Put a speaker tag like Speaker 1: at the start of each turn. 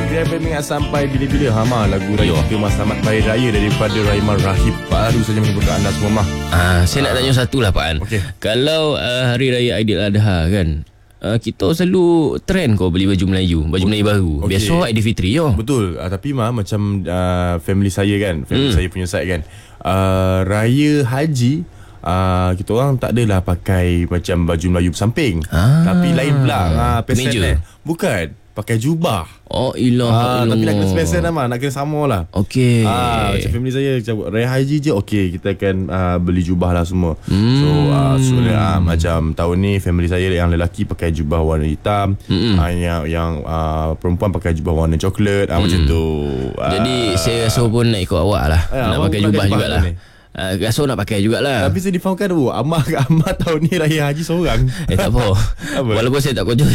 Speaker 1: Biar ingat sampai bila-bila Hama lagu raya kita Mas Selamat Hari Raya daripada Rahimah Rahib. Baru saja menghibur anda semua Mah.
Speaker 2: Saya nak tanya satu lah Pak An.
Speaker 1: Okay.
Speaker 2: Kalau Hari Raya Aidiladha kan, kita selalu trend kau beli baju Melayu, baju Melayu baru. Biasa Aidilfitri yo.
Speaker 1: Betul. Tapi macam family saya kan, family saya punya side kan, Raya Haji kita orang tak adalah pakai macam baju Melayu bersamping. Tapi lain pula pesen bukan pakai jubah.
Speaker 2: Oh ilah.
Speaker 1: Tapi nak kena special nama, nak kena sama lah.
Speaker 2: Okey.
Speaker 1: Macam family saya macam Raya Haji je kita akan beli jubah lah semua. So macam tahun ni family saya yang lelaki pakai jubah warna hitam, yang perempuan pakai jubah warna coklat, macam tu.
Speaker 2: Jadi saya rasa pun nak ikut awak lah. Nak pakai jubah jugalah. Rasa nak pakai jugalah.
Speaker 1: Tapi saya difahamkan Amah tahun ni Raya Haji seorang.
Speaker 2: Tak apa. Walaupun saya tak kerja